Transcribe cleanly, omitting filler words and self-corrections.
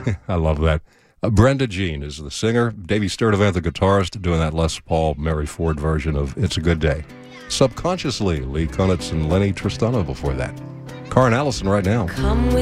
I love that. Brenda Jean is the singer. Davey Sturdivant, the guitarist, doing that Les Paul, Mary Ford version of It's a Good Day. Subconsciously, Lee Konitz and Lenny Tristano before that. Karen Allison right now. Come with